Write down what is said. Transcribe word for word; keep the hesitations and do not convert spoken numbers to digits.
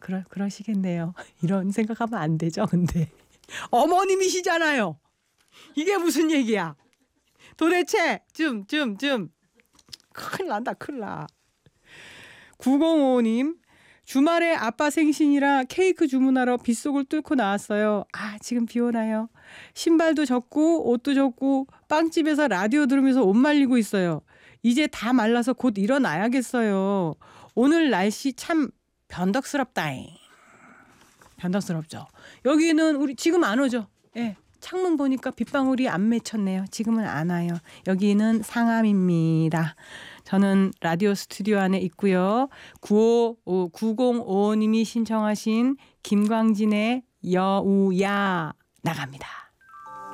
그러, 그러시겠네요. 이런 생각하면 안 되죠. 근데 어머님이시잖아요. 이게 무슨 얘기야. 도대체 좀 좀 좀 큰일 난다 큰일 나. 구공오오님 주말에 아빠 생신이라 케이크 주문하러 빗속을 뚫고 나왔어요. 아 지금 비 오나요? 신발도 젖고 옷도 젖고 빵집에서 라디오 들으면서 옷 말리고 있어요. 이제 다 말라서 곧 일어나야겠어요. 오늘 날씨 참 변덕스럽다잉. 변덕스럽죠. 여기는 우리 지금 안 오죠. 예. 창문 보니까 빗방울이 안 맺혔네요. 지금은 안 와요. 여기는 상암입니다. 저는 라디오 스튜디오 안에 있고요. 구공오오님이 신청하신 김광진의 여우야 나갑니다.